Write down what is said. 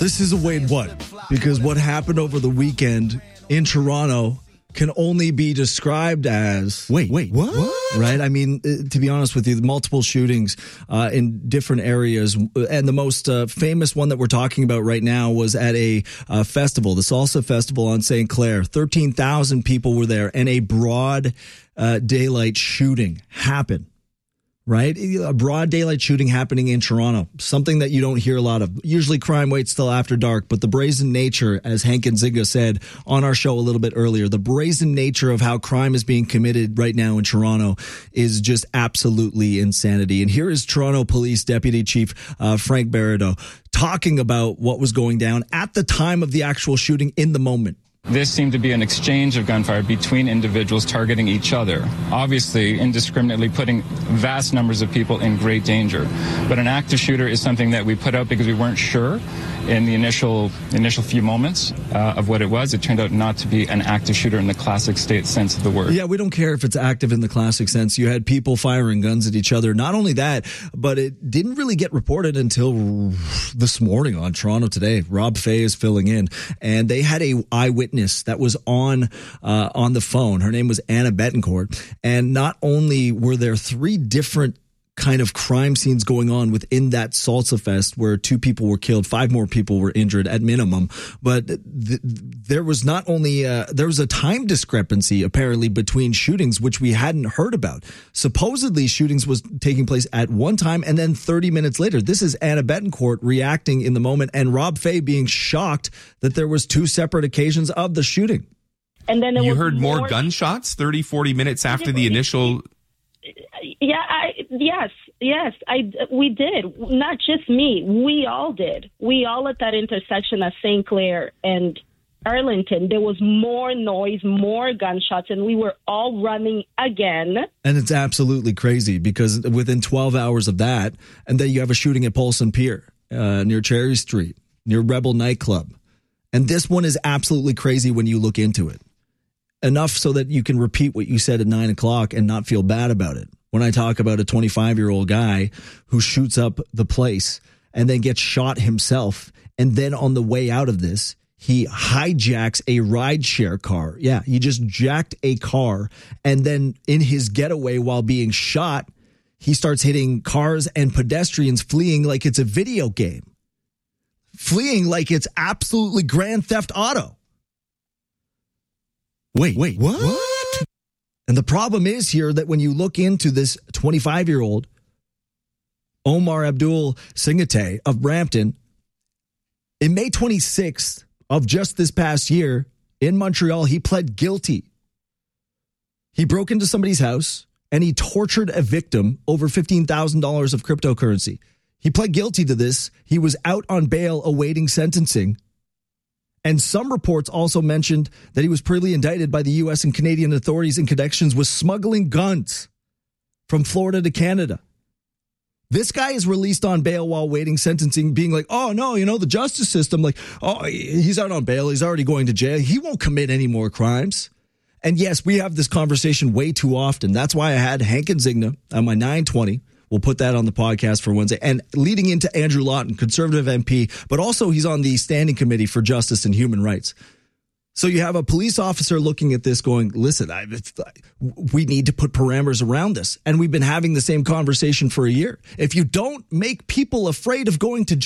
This is a wait what? Because what happened over the weekend in Toronto can only be described as... Wait, what? Right? I mean, to be honest with you, multiple shootings in different areas. And the most famous one that we're talking about right now was at a festival, the Salsa Festival on St. Clair. 13,000 people were there, and a broad daylight shooting happened. Right? A broad daylight shooting happening in Toronto. Something that you don't hear a lot of. Usually crime waits till after dark, but the brazen nature, as Hank Nzinga said on our show a little bit earlier, the brazen nature of how crime is being committed right now in Toronto is just absolutely insanity. And here is Toronto Police Deputy Chief Frank Barido talking about what was going down at the time of the actual shooting in the moment. This seemed to be an exchange of gunfire between individuals targeting each other, obviously indiscriminately putting vast numbers of people in great danger. But an active shooter is something that we put out because we weren't sure in the initial few moments of what it was. It turned out not to be an active shooter in the classic state sense of the word. Yeah, we don't care if it's active in the classic sense. You had people firing guns at each other. Not only that, but it didn't really get reported until this morning on Toronto Today. Rob Fay is filling in, and they had a eyewitness that was on the phone. Her name was Anna Betancourt, and not only were there 3 different kind of crime scenes going on within that Salsa Fest where 2 people were killed, 5 more people were injured at minimum. But there was not only there was a time discrepancy apparently between shootings, which we hadn't heard about. Supposedly shootings was taking place at one time and then 30 minutes later. This is Anna Betancourt reacting in the moment, and Rob Fay being shocked that there was 2 separate occasions of the shooting. And then you heard more gunshots 30, 40 minutes after the initial... Yes, we did. Not just me. We all did. We all at that intersection at St. Clair and Arlington, there was more noise, more gunshots, and we were all running again. And it's absolutely crazy because within 12 hours of that, and then you have a shooting at Polson Pier near Cherry Street, near Rebel Nightclub. And this one is absolutely crazy when you look into it. Enough so that you can repeat what you said at 9 o'clock and not feel bad about it. When I talk about a 25-year-old guy who shoots up the place and then gets shot himself, and then on the way out of this, he hijacks a rideshare car. Yeah, he just jacked a car, and then in his getaway while being shot, he starts hitting cars and pedestrians, fleeing like it's a video game. Fleeing like it's absolutely Grand Theft Auto. Wait, what? And the problem is here that when you look into this 25-year-old, Omar Abdul Singate of Brampton, in May 26th of just this past year in Montreal, he pled guilty. He broke into somebody's house and he tortured a victim over $15,000 of cryptocurrency. He pled guilty to this. He was out on bail awaiting sentencing. And some reports also mentioned that he was previously indicted by the U.S. and Canadian authorities in connections with smuggling guns from Florida to Canada. This guy is released on bail while waiting sentencing, being like, oh, no, the justice system, like, oh, he's out on bail. He's already going to jail. He won't commit any more crimes. And yes, we have this conversation way too often. That's why I had Hank Nzinga on my 920. We'll put that on the podcast for Wednesday. And leading into Andrew Lawton, Conservative MP, but also he's on the Standing Committee for Justice and Human Rights. So you have a police officer looking at this going, listen, we need to put parameters around this. And we've been having the same conversation for a year. If you don't make people afraid of going to jail,